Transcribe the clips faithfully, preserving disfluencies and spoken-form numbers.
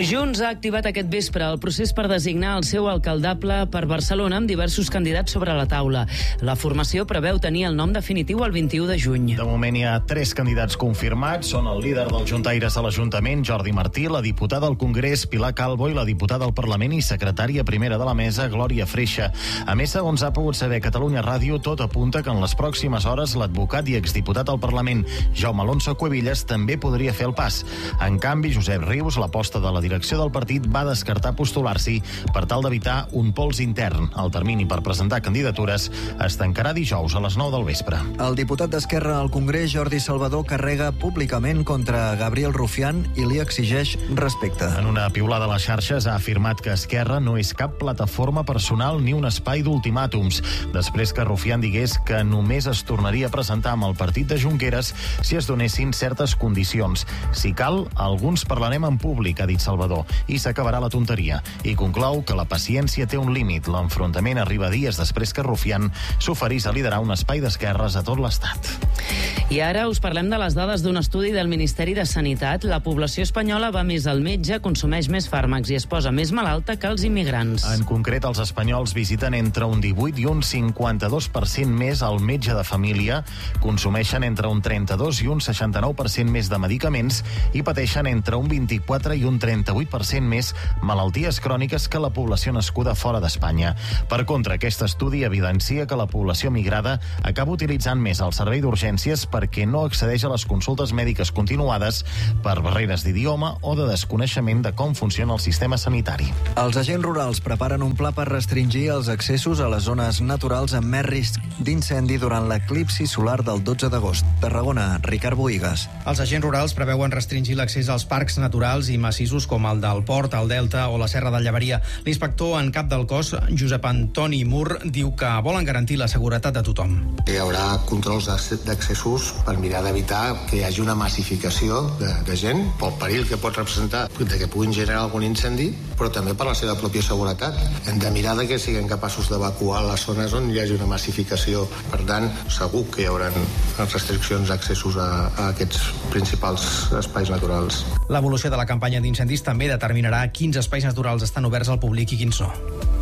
Junts ha activat aquest vespre el procés per designar el seu alcaldable per Barcelona amb diversos candidats sobre la taula. La formació preveu tenir el nom definitiu el vint-i-u de juny. De moment hi ha tres candidats confirmats. Són el líder dels juntaires a l'Ajuntament, Jordi Martí, la diputada al Congrés, Pilar Calvo, i la diputada al Parlament i secretària primera de la mesa, Glòria Freixa. A més, segons ha pogut saber Catalunya Ràdio, tot apunta que en les pròximes hores l'advocat i exdiputat al Parlament, Jaume Alonso Cuevillas, també podria fer el pas. En canvi, Josep Rius, l'aposta de la direcció del partit, va descartar postular-s'hi per tal d'evitar un pols intern. El termini per presentar candidatures es tancarà dijous a les nou del vespre. El diputat d'Esquerra al Congrés, Jordi Salvador, carrega públicament contra Gabriel Rufián i li exigeix respecte. En una piulada a les xarxes ha afirmat que Esquerra no és cap plataforma personal ni un espai d'ultimàtums, després que Rufián digués que només es tornaria a presentar amb el partit de Junqueras si es donessin certes condicions. Si cal, alguns parlarem en públic, ha dit Salvador, i s'acabarà la tonteria. I conclou que la paciència té un límit. L'enfrontament arriba dies després que Rufián s'oferís a liderar un espai d'esquerres a tot l'Estat. I ara us parlem de les dades d'un estudi del Ministeri de Sanitat. La població espanyola va més al metge, consumeix més fàrmacs i es posa més malalta que els immigrants. En concret, els espanyols visiten entre un divuit i un cinquanta-dos per cent més al metge de família, consumeixen entre un trenta-dos i un seixanta-nou per cent més de medicaments i pateixen entre un vint-i-quatre i un trenta-vuit per cent més malalties cròniques que la població nascuda fora d'Espanya. Per contra, aquest estudi evidencia que la població migrada acaba utilitzant més el servei d'urgències perquè no accedeix a les consultes mèdiques continuades per barreres d'idioma o de desconeixement de com funciona el sistema sanitari. Els agents rurals preparen un pla per restringir els accessos a les zones naturals amb més risc d'incendi durant l'eclipsi solar del dotze d'agost. Tarragona, Ricard Bohigas. Els agents rurals preveuen restringir l'accés als parcs naturals i massissos com el del Port, el Delta o la Serra del Llevaria. L'inspector en cap del cos, Josep Antoni Mur, diu que volen garantir la seguretat de tothom. Hi haurà controls d'accessos per mirar d'evitar que hi hagi una massificació de, de gent, pel perill que pot representar de que puguin generar algun incendi, però també per la seva pròpia seguretat. Hem de mirar de que siguin capaços d'evacuar les zones on hi hagi una massificació. Per tant, segur que hi haurà restriccions d'accessos a, a aquests principals espais naturals. L'evolució de la campanya d'incendis també determinarà quins espais naturals estan oberts al públic i quins no.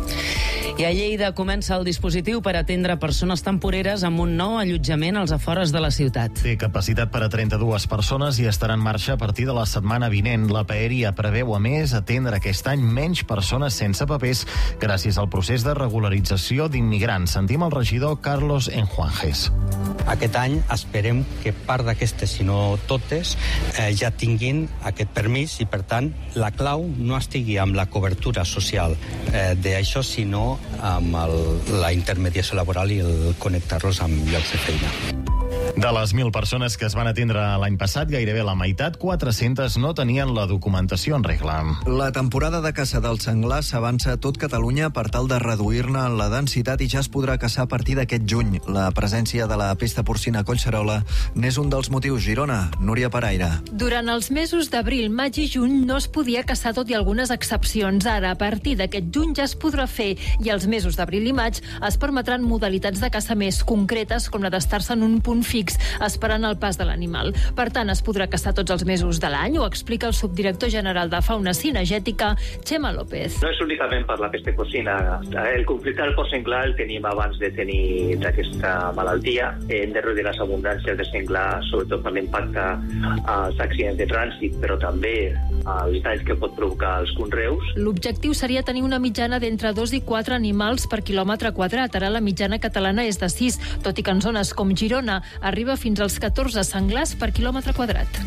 I a Lleida comença el dispositiu per atendre persones temporeres amb un nou allotjament als afores de la ciutat. Té capacitat per a trenta-dues persones i estarà en marxa a partir de la setmana vinent. La Paeria preveu, a més, atendre aquest any menys persones sense papers gràcies al procés de regularització d'immigrants. Sentim el regidor Carlos Enjuanjes. Aquest any esperem que part d'aquestes, si no totes, eh, ja tinguin aquest permís i, per tant, la clau no estigui amb la cobertura social eh, d'això, sinó amb el, la intermediació laboral i el connectar-los amb llocs de feina. De les mil persones que es van atendre l'any passat, gairebé la meitat, quatre-centes, no tenien la documentació en regla. La temporada de caça del senglar s'avança a tot Catalunya per tal de reduir-ne la densitat i ja es podrà caçar a partir d'aquest juny. La presència de la pesta porcina a Collserola n'és un dels motius. Girona, Núria Paraire. Durant els mesos d'abril, maig i juny no es podia caçar, tot i algunes excepcions. Ara, a partir d'aquest juny ja es podrà fer i els mesos d'abril i maig es permetran modalitats de caça més concretes, com la d'estar-se en un punt fix esperant el pas de l'animal. Per tant, es podrà caçar tots els mesos de l'any, ho explica el subdirector general de Fauna Cinegètica, Xema López. No és únicament per la pesta porcina. El conflicte del porc senglar el tenim abans de tenir aquesta malaltia. Hem de reduir les abundàncies de senglar, sobretot per l'impacte als accidents de trànsit, però també als danys que pot provocar els conreus. L'objectiu seria tenir una mitjana d'entre dos i quatre animals per quilòmetre quadrat. Ara la mitjana catalana és de sis, tot i que en zones com Girona arriba fins als catorze senglars per quilòmetre quadrat.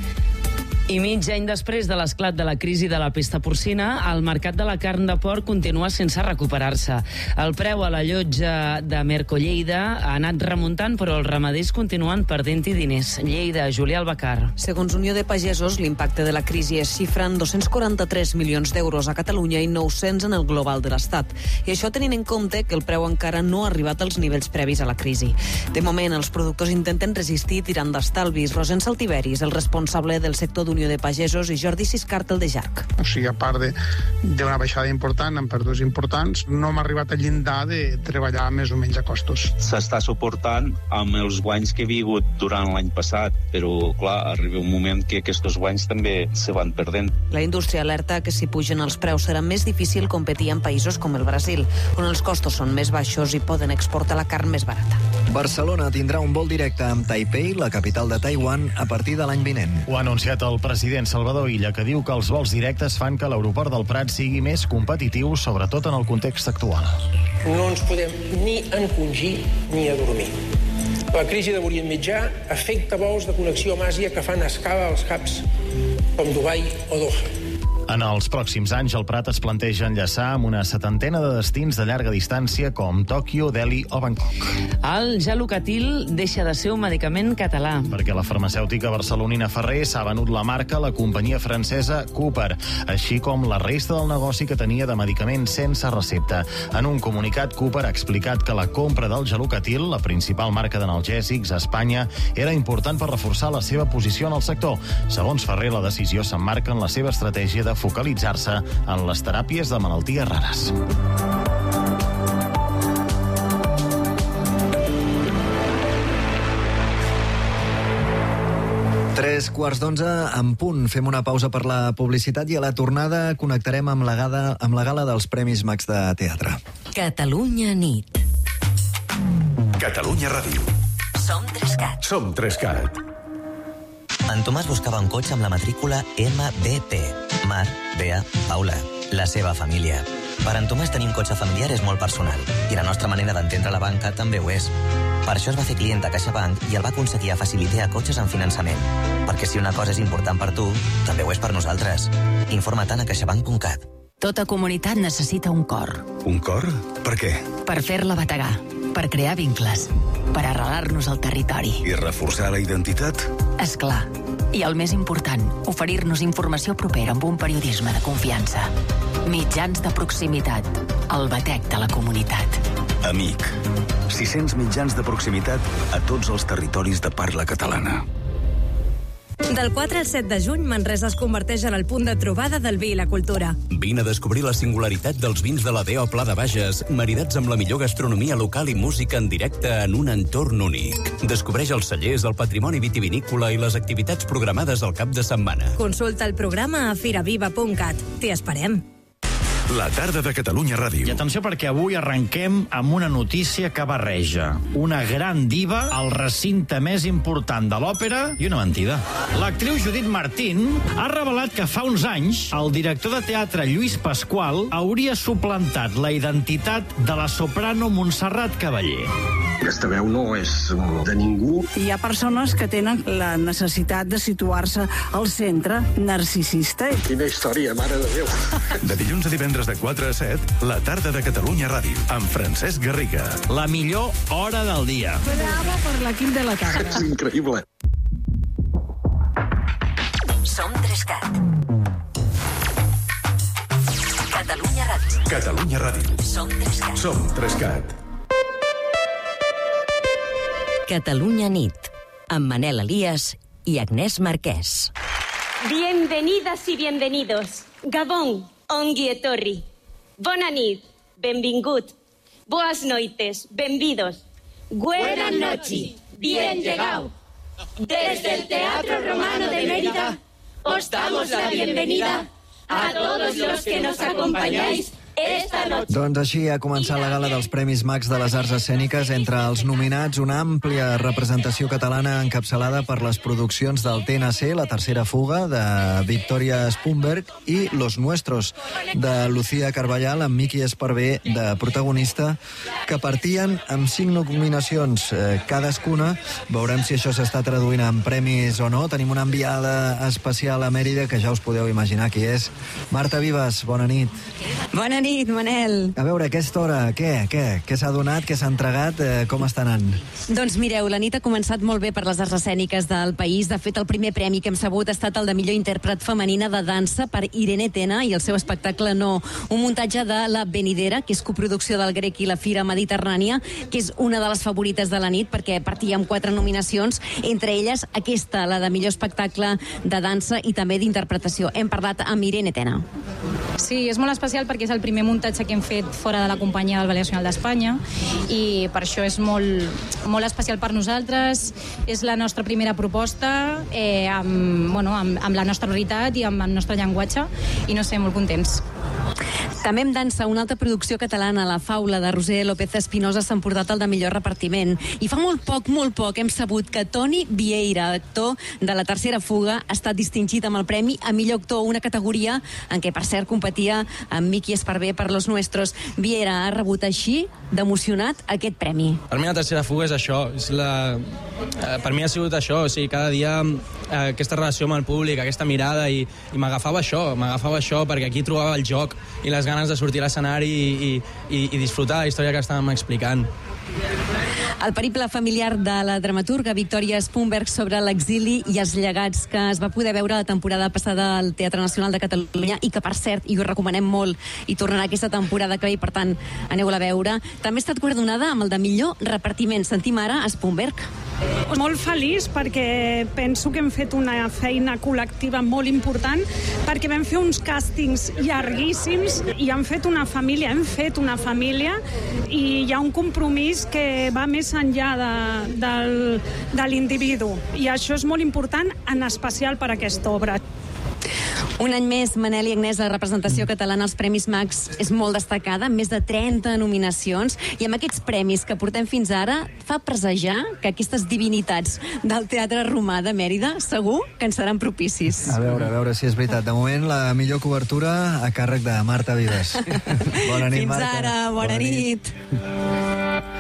I mig any després de l'esclat de la crisi de la pesta porcina, el mercat de la carn de porc continua sense recuperar-se. El preu a la llotja de Merco-Lleida ha anat remuntant, però els ramaders continuen perdent-hi diners. Lleida, Julià Albacar. Segons Unió de Pagesos, l'impacte de la crisi es xifra en dos-cents quaranta-tres milions d'euros a Catalunya i nou-cents en el global de l'Estat. I això tenint en compte que el preu encara no ha arribat als nivells previs a la crisi. De moment, els productors intenten resistir tirant d'estalvis. Rosent Saltiveris, el responsable del sector d'Unió de Pagesos, i Jordi Siscart, el de Jarc. O sigui, a part d'una baixada important, amb pèrdues importants, no hem arribat al llindar de treballar més o menys a costos. S'està suportant amb els guanys que he vingut durant l'any passat, però, clar, arriba un moment que aquests guanys també se van perdent. La indústria alerta que si pugen els preus serà més difícil competir en països com el Brasil, on els costos són més baixos i poden exportar la carn més barata. Barcelona tindrà un vol directe amb Taipei, la capital de Taiwan, a partir de l'any vinent. Ho ha anunciat el president Salvador Illa, que diu que els vols directes fan que l'aeroport del Prat sigui més competitiu, sobretot en el context actual. No ens podem ni encongir ni adormir. La crisi de l'Orient Mitjà afecta vols de connexió amb Àsia que fan escala als hubs com Dubai o Doha. En els pròxims anys, el Prat es planteja enllaçar amb una setantena de destins de llarga distància com Tòquio, Delhi o Bangkok. El Gelucatil deixa de ser un medicament català. Perquè la farmacèutica barcelonina Ferrer s'ha venut la marca a la companyia francesa Cooper, així com la resta del negoci que tenia de medicaments sense recepta. En un comunicat, Cooper ha explicat que la compra del Gelucatil, la principal marca d'analgèsics a Espanya, era important per reforçar la seva posició en el sector. Segons Ferrer, la decisió s'emmarca en la seva estratègia de focalitzar-se en les teràpies de malalties rares. Tres quarts d'onze, en punt. Fem una pausa per la publicitat i a la tornada connectarem amb la gala, amb la gala dels Premis Max de Teatre. Catalunya nit. Catalunya Ràdio. Som Trescat. Som Trescat. En Tomàs buscava un cotxe amb la matrícula M B P. Mar, Bea, Paula, la seva família. Per en Tomàs tenir un cotxe familiar és molt personal i la nostra manera d'entendre la banca també ho és. Per això es va fer client de CaixaBank i el va aconseguir a facilitar cotxes en finançament. Perquè si una cosa és important per tu, també ho és per nosaltres. Informa-te'n a caixabank punt cat. Tota comunitat necessita un cor. Un cor? Per què? Per fer-la bategar, per crear vincles, per arrelar-nos al territori. I reforçar la identitat? És clar. I el més important, oferir-nos informació propera amb un periodisme de confiança. Mitjans de proximitat, el batec de la comunitat. Amic. sis-cents mitjans de proximitat a tots els territoris de parla catalana. Del quatre al set de juny, Manresa es converteix en el punt de trobada del vi i la cultura. Vine a descobrir la singularitat dels vins de la D O Pla de Bages, maridats amb la millor gastronomia local i música en directe en un entorn únic. Descobreix els cellers, el patrimoni vitivinícola i les activitats programades al cap de setmana. Consulta el programa a firaviva punt cat. T'hi esperem. La tarda de Catalunya Ràdio. I atenció perquè avui arrenquem amb una notícia que barreja una gran diva al recinte més important de l'òpera i una mentida. L'actriu Judit Martín ha revelat que fa uns anys el director de teatre Lluís Pasqual hauria suplantat la identitat de la soprano Montserrat Cavaller. Aquesta veu no és de ningú. Hi ha persones que tenen la necessitat de situar-se al centre narcisista. Quina història, mare de Déu. De dilluns a divendres de quatre a set, la tarda de Catalunya Ràdio, amb Francesc Garriga. La millor hora del dia. Bravo per l'equip de la tarda. És increïble. Som Trescat. Catalunya Ràdio. Catalunya Ràdio. Som Trescat. Som Trescat. Catalunya nit, amb Manel Elias i Agnès Marquès. Bienvenidas y bienvenidos. Gabón, ongi etorri. Bona nit, benvingut. Boas noites, benvidos. Buenas noches, bien llegado. Desde el Teatro Romano de Mérida os damos la bienvenida a todos los que nos acompañáis esta noche. Doncs així ha començat la gala dels Premis Max de les Arts Escèniques. Entre els nominats, una àmplia representació catalana encapçalada per les produccions del T N C, La tercera fuga, de Victoria Spunberg, i Los Nuestros, de Lucía Carballal, amb Miqui Esparvé de protagonista, que partien amb cinc nominacions eh, cadascuna. Veurem si això s'està traduint en premis o no. Tenim una enviada especial a Mèrida, que ja us podeu imaginar qui és. Marta Vives, bona nit. Bona nit, Manel. A veure, aquesta hora, què? Què, què s'ha donat, què s'ha entregat, eh, com està anant? Doncs mireu, la nit ha començat molt bé per les arts escèniques del país. De fet, el primer premi que hem sabut ha estat el de millor intèrpret femenina de dansa per Irene Tena i el seu espectacle No, un muntatge de La Venidera, que és coproducció del Grec i la Fira Mediterrània, que és una de les favorites de la nit perquè partia amb quatre nominacions, entre elles aquesta, la de millor espectacle de dansa i també d'interpretació. Hem parlat amb Irene Tena. Sí, és molt especial perquè és el primer muntatge que hem fet fora de la companyia del Ballet Nacional d'Espanya i per això és molt, molt especial per nosaltres. És la nostra primera proposta eh, amb, bueno, amb, amb la nostra veritat i amb el nostre llenguatge i no sé, molt contents. També en dansa, una altra producció catalana, La Faula, de Roser López Espinosa, s'ha emportat el de millor repartiment. I fa molt poc, molt poc, hem sabut que Toni Vieira, actor de La Tercera Fuga, ha estat distingit amb el premi a millor actor, una categoria en què, per cert, competia amb Miki Esparvé per Los Nuestros. Vieira ha rebut així, d'emocionat, aquest premi. Per mi La Tercera Fuga és això. És la... Per mi ha sigut això. O sigui, cada dia eh, aquesta relació amb el públic, aquesta mirada, i, i m'agafava això, m'agafava això, perquè aquí trobava el joc i les ganes de sortir a l'escenari i, i, i disfrutar la història que estàvem explicant. El periple familiar de la dramaturga Victòria Spunberg sobre l'exili i els llegats, que es va poder veure la temporada passada al Teatre Nacional de Catalunya i que, per cert, i ho recomanem molt, i tornarà aquesta temporada que ve, i per tant, aneu-la a veure. També ha estat guardonada amb el de millor repartiment. Sentim ara a Spunberg. Molt feliç perquè penso que hem fet una feina col·lectiva molt important, perquè vam fer uns càstings llarguíssims i hem fet una família, hem fet una família i hi ha un compromís que va més enllà de, del, de l'individu i això és molt important, en especial per a aquesta obra. Un any més, Manel i Agnès, la representació catalana als Premis Max és molt destacada, amb més de trenta nominacions, i amb aquests premis que portem fins ara fa presagiar que aquestes divinitats del Teatre Romà de Mèrida segur que ens seran propicis. A veure, a veure si és veritat. De moment, la millor cobertura a càrrec de Marta Vives. Bona nit, fins Marta. Fins ara, bona, bona nit. nit.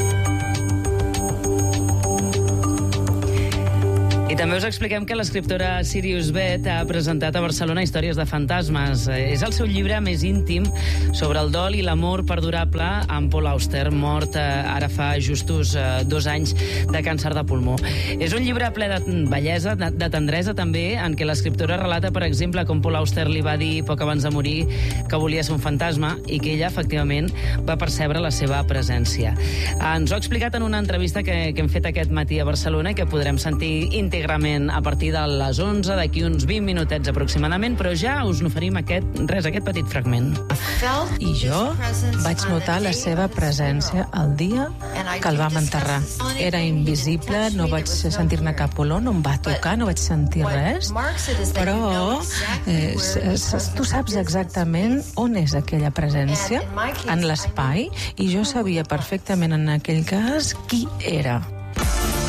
I també us expliquem que l'escriptora Sirius Bet ha presentat a Barcelona Històries de fantasmes. És el seu llibre més íntim sobre el dol i l'amor perdurable amb Paul Auster, mort ara fa justos dos anys de càncer de pulmó. És un llibre ple de bellesa, de tendresa també, en què l'escriptora relata, per exemple, com Paul Auster li va dir poc abans de morir que volia ser un fantasma i que ella, efectivament, va percebre la seva presència. Ens ho ha explicat en una entrevista que, que hem fet aquest matí a Barcelona i que podrem sentir íntegrament a partir de les onze, d'aquí uns vint minutets aproximadament, però ja us n'oferim aquest, res, aquest petit fragment. I jo vaig notar la seva presència el dia que el vam enterrar. Era invisible, no vaig sentir-ne cap olor, no em va tocar, no vaig sentir res, però eh, tu saps exactament on és aquella presència, en l'espai, i jo sabia perfectament en aquell cas qui era.